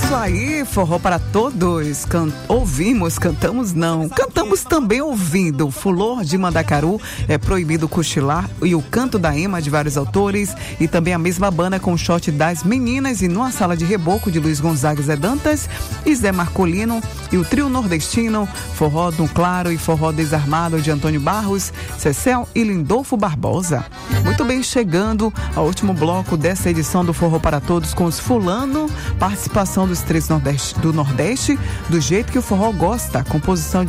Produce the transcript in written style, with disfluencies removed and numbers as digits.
Isso aí, forró para todos. Ouvimos, cantamos não. Cantamos também ouvindo. Fulor de Mandacaru, é Proibido Cochilar, e o Canto da Ema, de vários autores, e também a mesma banda com o shot das meninas, e Numa Sala de Reboco, de Luiz Gonzaga e Zé Dantas, e Zé Marcolino, e o trio nordestino, Forró do Claro e Forró Desarmado, de Antônio Barros, Cecel e Lindolfo Barbosa. Muito bem, chegando ao último bloco dessa edição do Forró para Todos com os Fulano, participação dos três do Nordeste, do jeito que o forró gosta, composição